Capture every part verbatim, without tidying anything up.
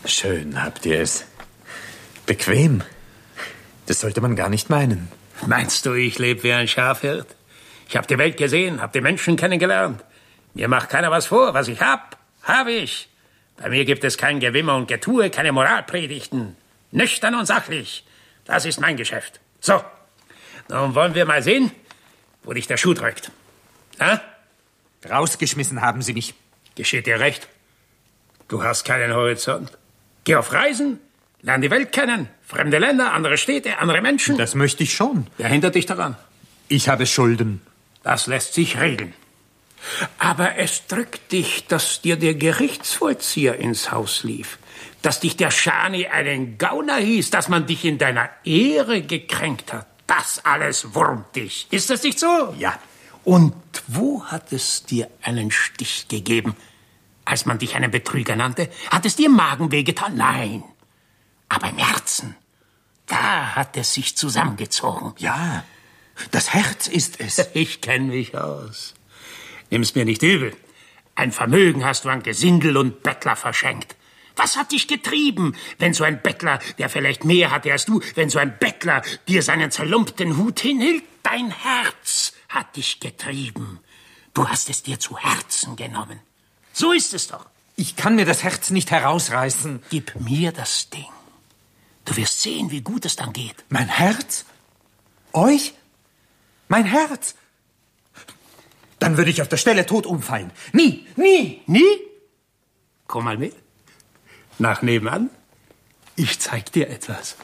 Schön habt ihr es. Bequem. Das sollte man gar nicht meinen. Meinst du, ich lebe wie ein Schafhirt? Ich habe die Welt gesehen, habe die Menschen kennengelernt. Mir macht keiner was vor. Was ich hab, habe ich. Bei mir gibt es kein Gewimmer und Getue, keine Moralpredigten. Nüchtern und sachlich. Das ist mein Geschäft. So, nun wollen wir mal sehen, wo dich der Schuh drückt. Ha? Rausgeschmissen haben sie mich. Geschieht dir recht. Du hast keinen Horizont. Geh auf Reisen, lern die Welt kennen. Fremde Länder, andere Städte, andere Menschen. Das möchte ich schon. Wer hindert dich daran? Ich habe Schulden. Das lässt sich regeln. Aber es drückt dich, dass dir der Gerichtsvollzieher ins Haus lief. Dass dich der Schani einen Gauner hieß, dass man dich in deiner Ehre gekränkt hat. Das alles wurmt dich. Ist das nicht so? Ja. Und wo hat es dir einen Stich gegeben? Als man dich einen Betrüger nannte? Hat es dir im Magen wehgetan? Nein. Aber im Herzen, da hat es sich zusammengezogen. Ja, das Herz ist es. Ich kenne mich aus. Nimm's mir nicht übel. Ein Vermögen hast du an Gesindel und Bettler verschenkt. Was hat dich getrieben, wenn so ein Bettler, der vielleicht mehr hatte als du, wenn so ein Bettler dir seinen zerlumpten Hut hinhielt? Dein Herz hat dich getrieben. Du hast es dir zu Herzen genommen. So ist es doch. Ich kann mir das Herz nicht herausreißen. Gib mir das Ding. Du wirst sehen, wie gut es dann geht. Mein Herz? Euch? Mein Herz? Dann würde ich auf der Stelle tot umfallen. Nie, nie, nie? Komm mal mit. Nach nebenan. Ich zeig dir etwas.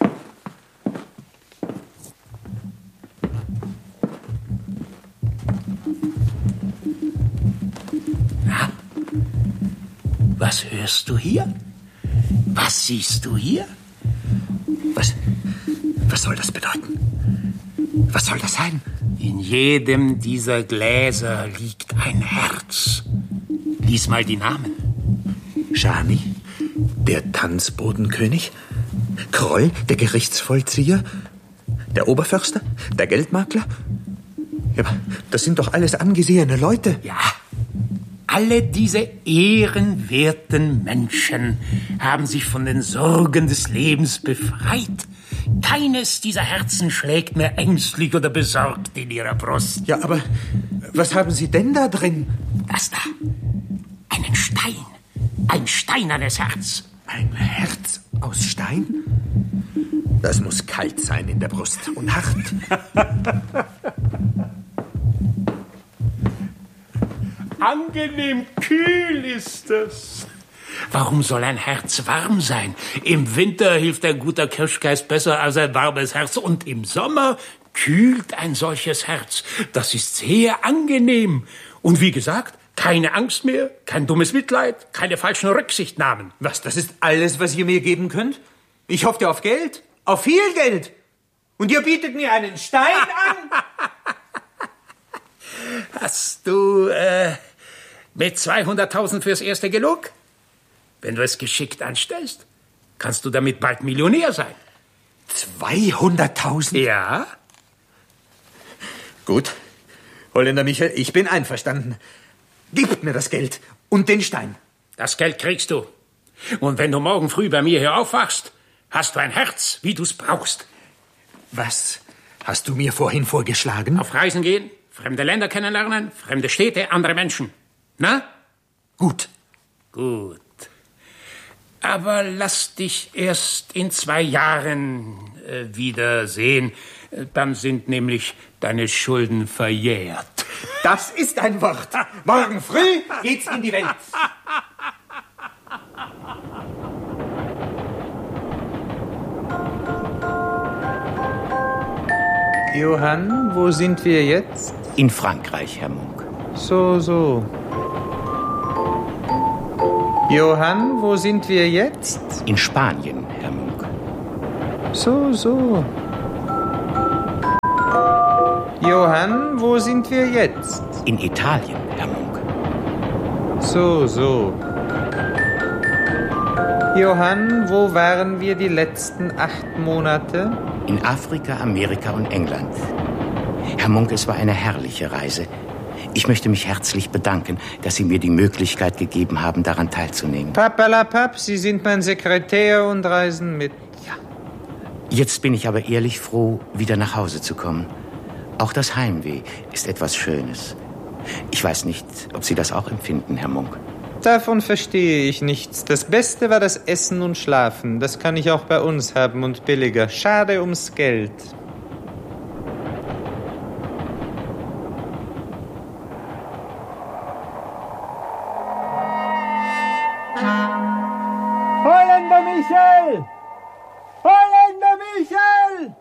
Na? Was hörst du hier? Was siehst du hier? Was, was soll das bedeuten? Was soll das sein? In jedem dieser Gläser liegt ein Herz. Lies mal die Namen. Schani, der Tanzbodenkönig, Kroll, der Gerichtsvollzieher, der Oberförster, der Geldmakler. Ja, das sind doch alles angesehene Leute. Ja, alle diese ehrenwerten Menschen haben sich von den Sorgen des Lebens befreit. Keines dieser Herzen schlägt mehr ängstlich oder besorgt in ihrer Brust. Ja, aber was haben Sie denn da drin? Das da, einen Stein, ein steinernes Herz. Ein Herz aus Stein? Das muss kalt sein in der Brust und hart. Angenehm kühl ist es. Warum soll ein Herz warm sein? Im Winter hilft ein guter Kirschgeist besser als ein warmes Herz. Und im Sommer kühlt ein solches Herz. Das ist sehr angenehm. Und wie gesagt, keine Angst mehr, kein dummes Mitleid, keine falschen Rücksichtnahmen. Was, das ist alles, was ihr mir geben könnt? Ich hoffte auf Geld, auf viel Geld. Und ihr bietet mir einen Stein an? Hast du äh, mit zweihunderttausend fürs Erste genug? Wenn du es geschickt anstellst, kannst du damit bald Millionär sein. zweihunderttausend? Ja. Gut, Holländer Michael, ich bin einverstanden. Gib mir das Geld und den Stein. Das Geld kriegst du. Und wenn du morgen früh bei mir hier aufwachst, hast du ein Herz, wie du's brauchst. Was hast du mir vorhin vorgeschlagen? Auf Reisen gehen, fremde Länder kennenlernen, fremde Städte, andere Menschen. Na? Gut. Gut. Aber lass dich erst in zwei Jahren äh, wiedersehen. Dann sind nämlich deine Schulden verjährt. Das ist ein Wort. Morgen früh geht's in die Welt. Johann, wo sind wir jetzt? In Frankreich, Herr Munk. So, so. Johann, wo sind wir jetzt? In Spanien, Herr Munk. So, so. Johann, wo sind wir jetzt? In Italien, Herr Munk. So, so. Johann, wo waren wir die letzten acht Monate? In Afrika, Amerika und England. Herr Munk, es war eine herrliche Reise. Ich möchte mich herzlich bedanken, dass Sie mir die Möglichkeit gegeben haben, daran teilzunehmen. Papalapap, Sie sind mein Sekretär und reisen mit. Ja. Jetzt bin ich aber ehrlich froh, wieder nach Hause zu kommen. Auch das Heimweh ist etwas Schönes. Ich weiß nicht, ob Sie das auch empfinden, Herr Munk. Davon verstehe ich nichts. Das Beste war das Essen und Schlafen. Das kann ich auch bei uns haben und billiger. Schade ums Geld. Holländer Michel! Holländer Michel!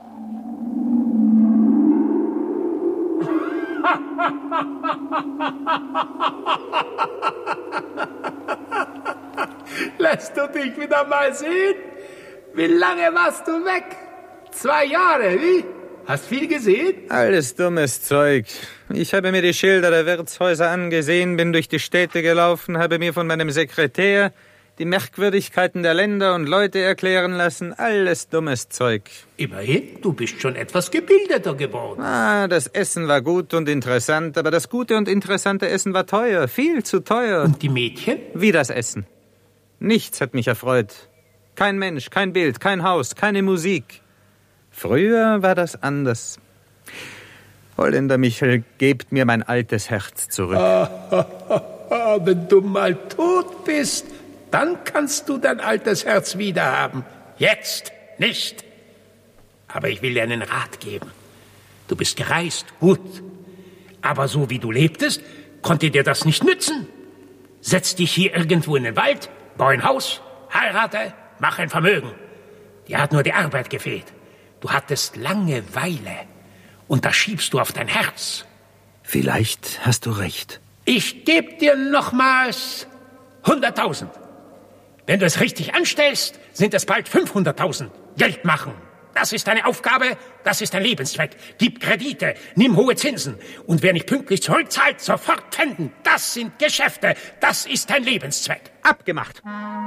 Lässt du dich wieder mal sehen? Wie lange warst du weg? Zwei Jahre, wie? Hast viel gesehen? Alles dummes Zeug. Ich habe mir die Schilder der Wirtshäuser angesehen, bin durch die Städte gelaufen, habe mir von meinem Sekretär die Merkwürdigkeiten der Länder und Leute erklären lassen. Alles dummes Zeug. Immerhin, du bist schon etwas gebildeter geworden. Ah, das Essen war gut und interessant, aber das gute und interessante Essen war teuer, viel zu teuer. Und die Mädchen? Wie das Essen. Nichts hat mich erfreut. Kein Mensch, kein Bild, kein Haus, keine Musik. Früher war das anders. Holländer Michel, gebt mir mein altes Herz zurück. Ah, wenn du mal tot bist, dann kannst du dein altes Herz wiederhaben. Jetzt nicht. Aber ich will dir einen Rat geben. Du bist gereist, gut. Aber so wie du lebtest, konnte dir das nicht nützen. Setz dich hier irgendwo in den Wald, bau ein Haus, heirate, mach ein Vermögen. Dir hat nur die Arbeit gefehlt. Du hattest Langeweile. Und das schiebst du auf dein Herz. Vielleicht hast du recht. Ich geb dir nochmals hunderttausend. Wenn du es richtig anstellst, sind es bald fünfhunderttausend. Geld machen. Das ist deine Aufgabe, das ist dein Lebenszweck. Gib Kredite, nimm hohe Zinsen. Und wer nicht pünktlich zurückzahlt, sofort pfänden. Das sind Geschäfte, das ist dein Lebenszweck. Abgemacht.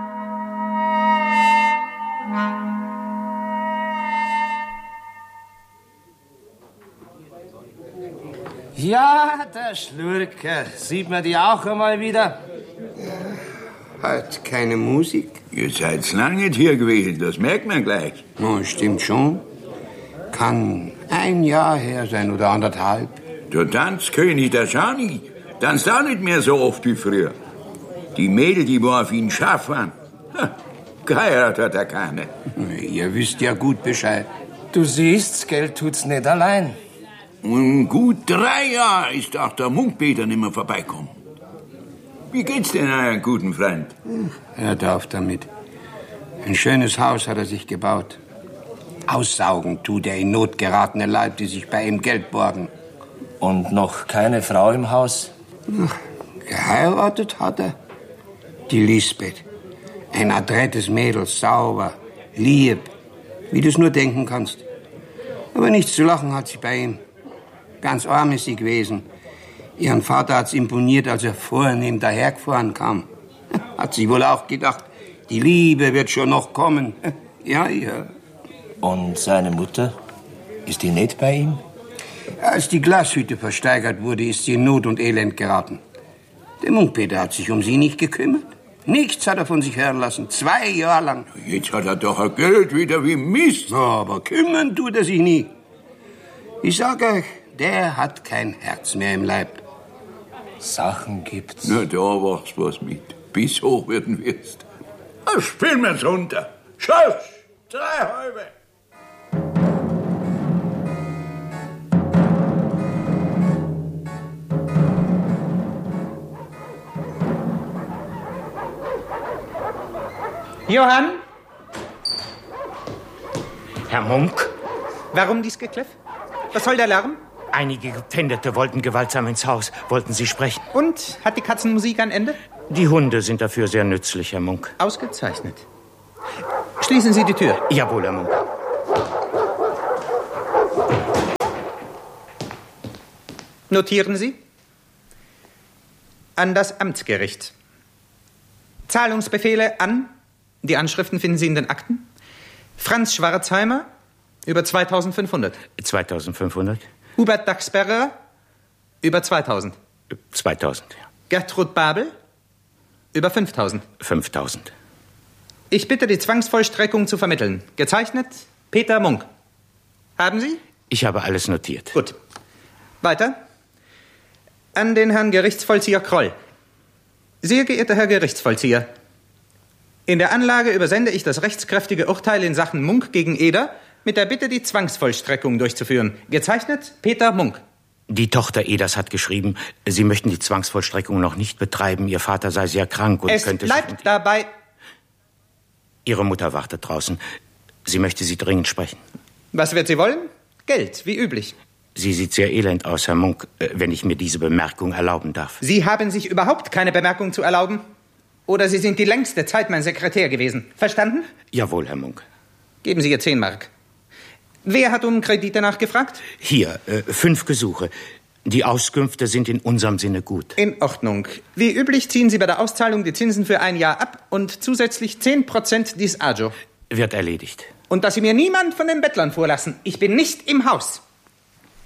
Ja, der Schlurker. Sieht man die auch einmal wieder? Hat keine Musik? Ihr seid lange nicht hier gewesen, das merkt man gleich. Oh, stimmt schon. Kann ein Jahr her sein oder anderthalb. Der Tanzkönig, der Schani, tanzt auch nicht mehr so oft wie früher. Die Mädel, die wo auf ihn scharf waren, ha, geheiratet hat er keine. Ihr wisst ja gut Bescheid. Du siehst, Geld tut's nicht allein. Und gut drei Jahre ist auch der Munkpeter nicht mehr vorbeikommen. Wie geht's denn euren guten Freund? Hört auf damit. Ein schönes Haus hat er sich gebaut. Aussaugen tut er in Not geratene Leib, die sich bei ihm Geld borgen. Und noch keine Frau im Haus? Ach, geheiratet hat er. Die Lisbeth. Ein adrettes Mädel, sauber, lieb, wie du es nur denken kannst. Aber nichts zu lachen hat sie bei ihm. Ganz arm ist sie gewesen. Ihren Vater hat's imponiert, als er vornehm dahergefahren kam. Hat sie wohl auch gedacht, die Liebe wird schon noch kommen. Ja, ja. Und seine Mutter? Ist die nicht bei ihm? Als die Glashütte versteigert wurde, ist sie in Not und Elend geraten. Der Munkpeter hat sich um sie nicht gekümmert. Nichts hat er von sich hören lassen. Zwei Jahre lang. Jetzt hat er doch ein Geld wieder wie Mist. Aber kümmern tut er sich nie. Ich sag euch, der hat kein Herz mehr im Leib. Sachen gibt's. Na, da wachst was mit. Bis hoch werden wirst. Na, spielen wir's runter. Schuss! Drei halbe! Johann? Herr Munk? Warum dies Gekläff? Was soll der Lärm? Einige Gepfändete wollten gewaltsam ins Haus, wollten Sie sprechen. Und? Hat die Katzenmusik ein Ende? Die Hunde sind dafür sehr nützlich, Herr Munk. Ausgezeichnet. Schließen Sie die Tür. Jawohl, Herr Munk. Notieren Sie. An das Amtsgericht. Zahlungsbefehle an, die Anschriften finden Sie in den Akten. Franz Schwarzheimer, über zweitausendfünfhundert. zweitausendfünfhundert? Hubert Dachsberger, Über zweitausend. zweitausend, ja. Gertrud Babel? Über fünftausend. fünftausend. Ich bitte, die Zwangsvollstreckung zu vermitteln. Gezeichnet Peter Munk. Haben Sie? Ich habe alles notiert. Gut. Weiter. An den Herrn Gerichtsvollzieher Kroll. Sehr geehrter Herr Gerichtsvollzieher, in der Anlage übersende ich das rechtskräftige Urteil in Sachen Munk gegen Eder mit der Bitte, die Zwangsvollstreckung durchzuführen. Gezeichnet Peter Munk. Die Tochter Eders hat geschrieben, Sie möchten die Zwangsvollstreckung noch nicht betreiben. Ihr Vater sei sehr krank und es könnte... Es bleibt dabei... Ihre Mutter wartet draußen. Sie möchte Sie dringend sprechen. Was wird sie wollen? Geld, wie üblich. Sie sieht sehr elend aus, Herr Munk, wenn ich mir diese Bemerkung erlauben darf. Sie haben sich überhaupt keine Bemerkung zu erlauben? Oder Sie sind die längste Zeit mein Sekretär gewesen. Verstanden? Jawohl, Herr Munk. Geben Sie ihr zehn Mark. Wer hat um Kredite nachgefragt? Hier, äh, fünf Gesuche. Die Auskünfte sind in unserem Sinne gut. In Ordnung. Wie üblich ziehen Sie bei der Auszahlung die Zinsen für ein Jahr ab und zusätzlich zehn Prozent dis Agio. Wird erledigt. Und dass Sie mir niemand von den Bettlern vorlassen. Ich bin nicht im Haus.